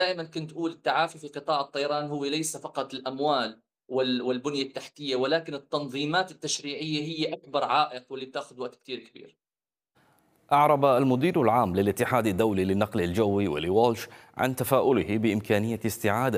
دائمًا كنت أقول التعافي في قطاع الطيران هو ليس فقط الأموال والبنية التحتية، ولكن التنظيمات التشريعية هي أكبر عائق واللي بتاخذ وقت كتير كبير. أعرب المدير العام للاتحاد الدولي للنقل الجوي ولي والش عن تفاؤله بإمكانية استعادة